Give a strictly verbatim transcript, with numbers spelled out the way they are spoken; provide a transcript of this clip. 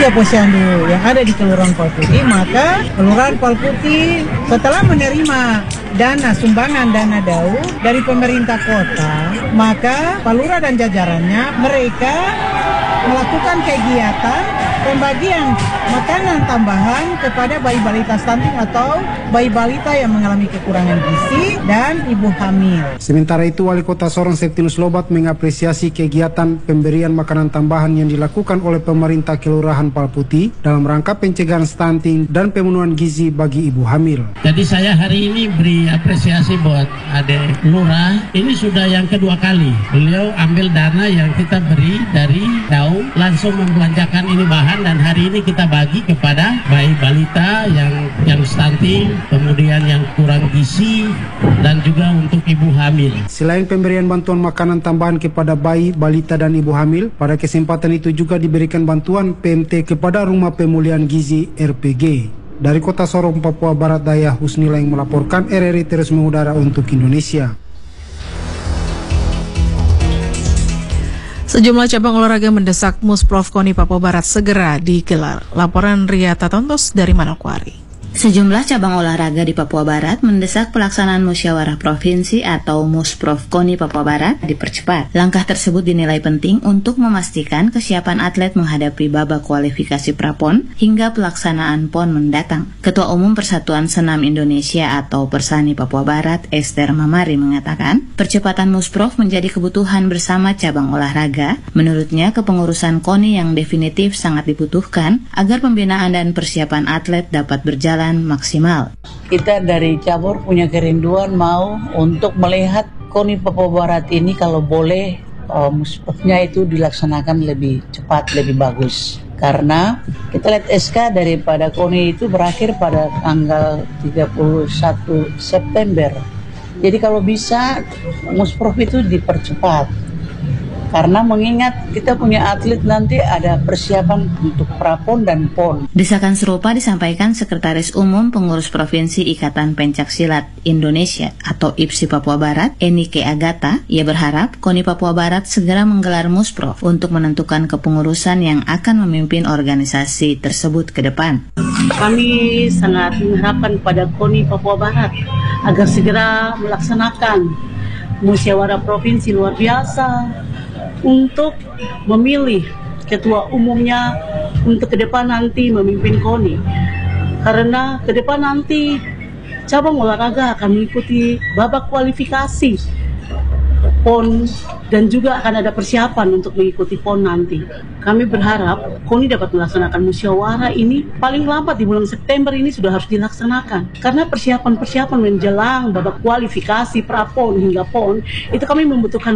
Posyandu yang ada di Kelurahan Palputi, maka Kelurahan Palputi setelah menerima dana sumbangan dana daur dari pemerintah kota, maka Pak Lurah dan jajarannya mereka melakukan kegiatan pembagian makanan tambahan kepada bayi balita stunting atau bayi balita yang mengalami kekurangan gizi dan ibu hamil. Sementara itu, Wali Kota Sorong Septinus Lobat mengapresiasi kegiatan pemberian makanan tambahan yang dilakukan oleh pemerintah Kelurahan Palputi dalam rangka pencegahan stunting dan pemenuhan gizi bagi ibu hamil. Jadi saya hari ini beri apresiasi buat Adik Lurah. Ini sudah yang kedua kali beliau ambil dana yang kita beri dari daun, langsung membelanjakan ini bahan, dan hari ini kita bagi kepada bayi balita yang yang stunting, kemudian yang kurang gizi, dan juga untuk ibu hamil. Selain pemberian bantuan makanan tambahan kepada bayi, balita, dan ibu hamil, pada kesempatan itu juga diberikan bantuan P M T kepada Rumah Pemulihan Gizi R P G. Dari Kota Sorong, Papua Barat Daya, Husnila yang melaporkan. R R I terus mengudara untuk Indonesia. Sejumlah cabang olahraga mendesak Musprov KONI Papua Barat segera digelar. Laporan Ria Tatontos dari Manokwari. Sejumlah cabang olahraga di Papua Barat mendesak pelaksanaan musyawarah provinsi atau Musprov KONI Papua Barat dipercepat. Langkah tersebut dinilai penting untuk memastikan kesiapan atlet menghadapi babak kualifikasi Prapon hingga pelaksanaan P O N mendatang. Ketua Umum Persatuan Senam Indonesia atau Persani Papua Barat, Esther Mamari, mengatakan percepatan Musprov menjadi kebutuhan bersama cabang olahraga. Menurutnya, kepengurusan KONI yang definitif sangat dibutuhkan agar pembinaan dan persiapan atlet dapat berjalan maksimal. Kita dari cabur punya kerinduan mau untuk melihat KONI Papua Barat ini kalau boleh uh, Musprovnya itu dilaksanakan lebih cepat, lebih bagus. Karena kita lihat S K daripada KONI itu berakhir pada tanggal tiga puluh satu September. Jadi kalau bisa Musprov itu dipercepat. Karena mengingat kita punya atlet nanti ada persiapan untuk Prapon dan P O N. Desakan serupa disampaikan Sekretaris Umum Pengurus Provinsi Ikatan Pencaksilat Indonesia atau I P S I Papua Barat, Enike Agata. Ia berharap KONI Papua Barat segera menggelar Musprov untuk menentukan kepengurusan yang akan memimpin organisasi tersebut ke depan. Kami sangat mengharapkan pada KONI Papua Barat agar segera melaksanakan musyawarah provinsi luar biasa untuk memilih ketua umumnya untuk ke depan nanti memimpin KONI. Karena ke depan nanti cabang olahraga akan mengikuti babak kualifikasi P O N dan juga akan ada persiapan untuk mengikuti P O N nanti. Kami berharap KONI dapat melaksanakan musyawarah ini paling lambat di bulan September ini sudah harus dilaksanakan. Karena persiapan-persiapan menjelang babak kualifikasi pra-P O N hingga P O N itu kami membutuhkan